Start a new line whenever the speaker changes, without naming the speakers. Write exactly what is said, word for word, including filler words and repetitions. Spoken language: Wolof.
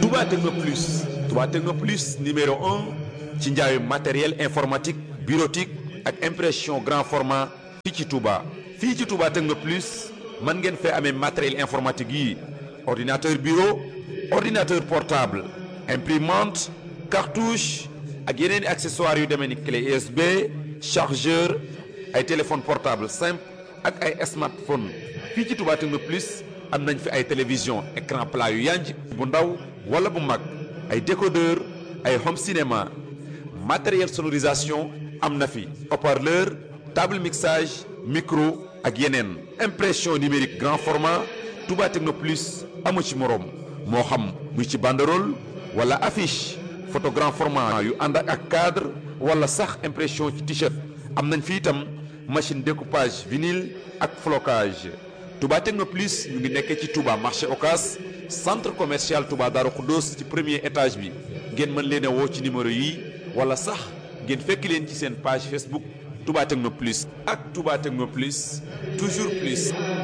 Touba Techno Plus Touba Techno Plus numéro un ci njaayu matériel informatique bureautique ak impression grand format fii ci Touba. fii ci Touba Techno Plus mën ngeen fee amee matériel informatique yi ordinateur bureau ordinateur portable imprimante cartouche ak yeneen i accessoires yu demee ni clé U S B chargeur ay téléphone portable simple ak ay smartphone fii ci Touba Techno Plus am nañ fi ay télévision écran plat yu yanj bu ndaw wala bu mag ay décodeur ay home cinéma matériel sonorisation am na fi haut-parleur table mixage micro ak yeneen impression numérique grand format Touba Techno Plus amu ci moroom moo xam muy ci banderole wala affiche photo grand format yu ànd ak cadre wala sax impression ci t-shirt am nañ fi itam machine découpage vinyle ak flocage Touba Techno Plus ñu ngi nekkee ci Touba marché Ocas centre commercial Touba Darou Khoudoss ci premier étage bi ngeen mën leen a woo ci numéro yi wala sax ngeen fekk leen ci seen page Facebook Touba Techno Plus ak Touba Techno Plus toujours plus.